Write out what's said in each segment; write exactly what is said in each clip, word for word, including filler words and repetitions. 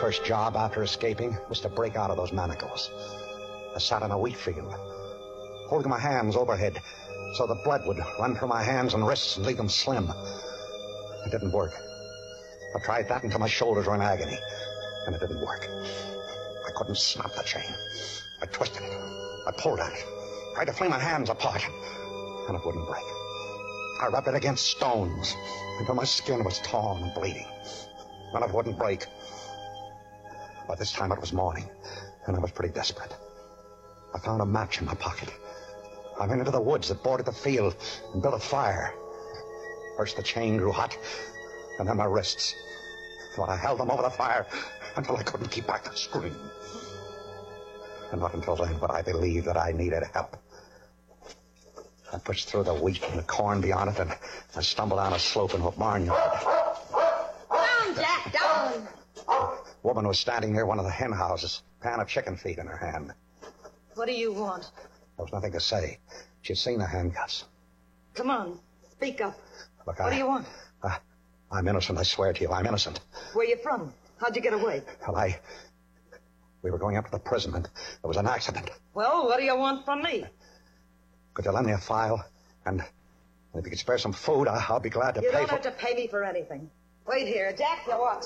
first job after escaping was to break out of those manacles. I sat in a wheat field, holding my hands overhead so the blood would run through my hands and wrists and leave them slim. It didn't work. I tried that until my shoulders were in agony, and it didn't work. I couldn't snap the chain. I twisted it. I pulled at it. Tried to fling my hands apart, and it wouldn't break. I rubbed it against stones until my skin was torn and bleeding, and it wouldn't break. By this time it was morning, and I was pretty desperate. I found a match in my pocket. I went into the woods that bordered the field and built a fire. First the chain grew hot, and then my wrists. So I held them over the fire until I couldn't keep back the scream. And not until then would I believe that I needed help. I pushed through the wheat and the corn beyond it, and I stumbled down a slope into a barnyard. Down, Jack, down! A woman was standing near one of the hen houses, a pan of chicken feed in her hand. What do you want? There was nothing to say. She'd seen the handcuffs. Come on, speak up. Look, what I, do you want? Uh, I'm innocent, I swear to you, I'm innocent. Where you from? How'd you get away? Well, I... We were going up to the prison, and there was an accident. Well, what do you want from me? Could you lend me a file? And if you could spare some food, I, I'll be glad to you pay don't for... have to pay me for anything. Wait here, Jack, you watch.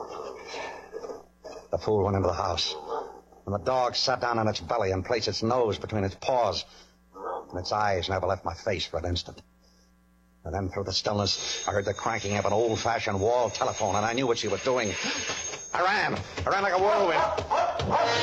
The fool went into the house, and the dog sat down on its belly and placed its nose between its paws, and its eyes never left my face for an instant. And then through the stillness, I heard the cranking of an old-fashioned wall telephone, and I knew what she was doing. I ran. I ran like a whirlwind.